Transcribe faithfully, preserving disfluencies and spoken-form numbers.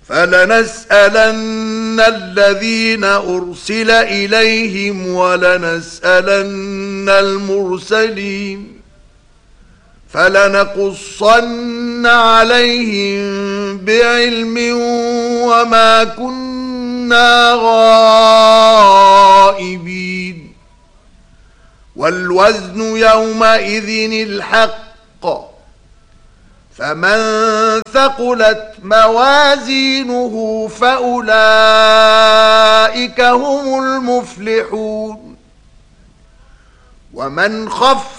فلنسألن الذين أرسل إليهم ولنسألن المرسلين فلنقصن عليهم بعلم وما كنا غائبين والوزن يومئذ الحق فمن ثقلت موازينه فأولئك هم المفلحون ومن خف